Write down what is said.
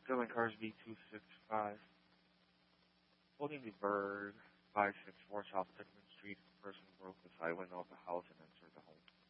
Sterling Cars B265. Holding the Bird 564 South Pickman Street.